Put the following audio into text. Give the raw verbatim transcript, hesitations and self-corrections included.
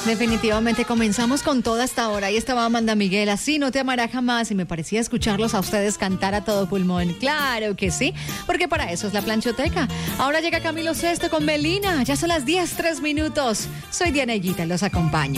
Definitivamente comenzamos con toda esta hora. Ahí estaba Amanda Miguel, así no te amará jamás. Y me parecía escucharlos a ustedes cantar a todo pulmón. Claro que sí, porque para eso es la planchoteca. Ahora llega Camilo Sesto con Melina. Ya son las diez, tres minutos. Soy Diana Higuita, los acompaño.